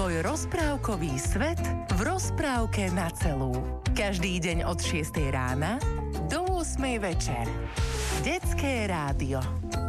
Tvoj rozprávkový svet v rozprávke na celú. Každý deň od 6 rána do 8 večer. Detské rádio.